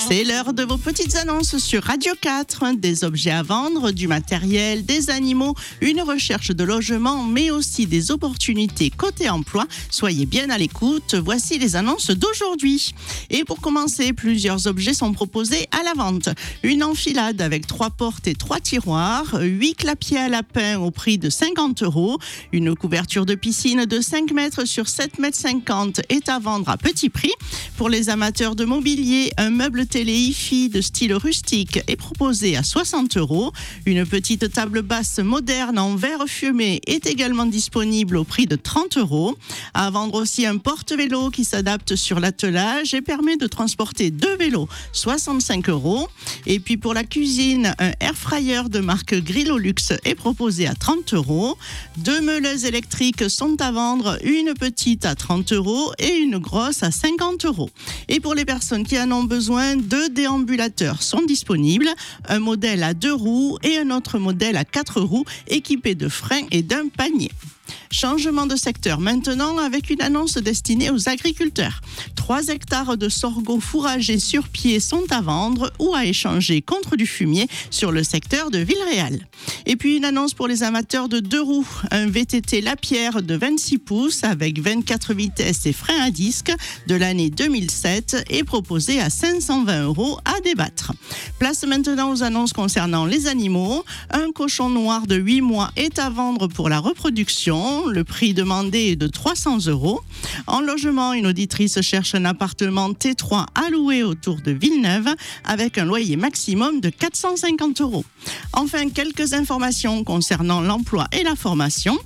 C'est l'heure de vos petites annonces sur Radio 4. Des objets à vendre, du matériel, des animaux, une recherche de logement, mais aussi des opportunités côté emploi. Soyez bien à l'écoute. Voici les annonces d'aujourd'hui. Et pour commencer, plusieurs objets sont proposés à la vente. Une enfilade avec 3 portes et 3 tiroirs, 8 clapiers à lapin au prix de 50 €. Une couverture de piscine de 5 mètres sur 7 mètres 50 est à vendre à petit prix. Pour les amateurs de mobilier, un meuble télé hi-fi de style rustique est proposé à 60 €. Une petite table basse moderne en verre fumé est également disponible au prix de 30 €. À vendre aussi un porte-vélo qui s'adapte sur l'attelage et permet de transporter 2 vélos, 65 €. Et puis pour la cuisine, un air fryer de marque Grillolux est proposé à 30 €. 2 meuleuses électriques sont à vendre, une petite à 30 € et une grosse à 50 €. Et pour les personnes qui en ont besoin, 2 déambulateurs sont disponibles, un modèle à 2 roues et un autre modèle à 4 roues équipé de freins et d'un panier. Changement de secteur maintenant avec une annonce destinée aux agriculteurs. 3 hectares de sorgho fourragés sur pied sont à vendre ou à échanger contre du fumier sur le secteur de Villeréal. Et puis une annonce pour les amateurs de 2 roues. Un VTT Lapierre de 26 pouces avec 24 vitesses et freins à disque de l'année 2007 est proposé à 520 € à débattre. Place maintenant aux annonces concernant les animaux. Un cochon noir de 8 mois est à vendre pour la reproduction. Le prix demandé est de 300 €. En logement, une auditrice cherche un appartement T3 à louer autour de Villeneuve avec un loyer maximum de 450 €. Enfin, quelques informations concernant l'emploi et la formation.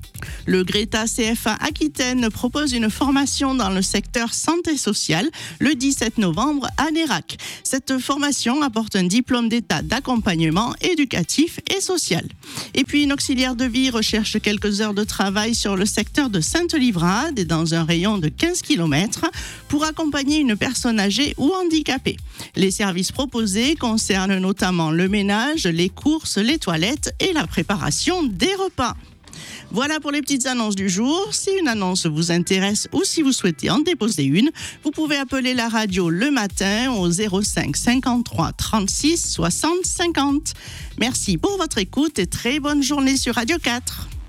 Le Greta CFA Aquitaine propose une formation dans le secteur santé sociale le 17 novembre à Nérac. Cette formation apporte un diplôme d'état d'accompagnement éducatif et social. Et puis une auxiliaire de vie recherche quelques heures de travail sur le secteur de Sainte-Livrade et dans un rayon de 15 km pour accompagner une personne âgée ou handicapée. Les services proposés concernent notamment le ménage, les courses, les toilettes et la préparation des repas. Voilà pour les petites annonces du jour. Si une annonce vous intéresse ou si vous souhaitez en déposer une, vous pouvez appeler la radio le matin au 05 53 36 60 50. Merci pour votre écoute et très bonne journée sur Radio 4.